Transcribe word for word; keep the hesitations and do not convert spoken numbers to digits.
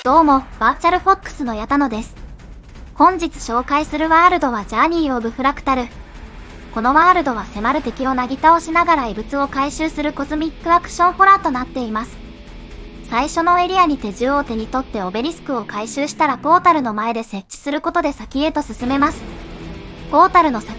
どうも、バーチャルフォックスの矢田野です。本日紹介するワールドはジャーニー・オブ・フラクタル。このワールドは迫る敵をなぎ倒しながら異物を回収するコズミックアクションホラーとなっています。最初のエリアにて銃を手に取ってオベリスクを回収したらポータルの前で設置することで先へと進めます。ポータルの先